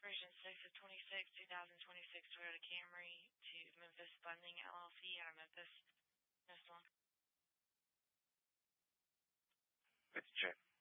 Registration 6 of 26, 2026 Toyota Camry to Memphis Funding LLC out of Memphis, Minnesota. Let's check.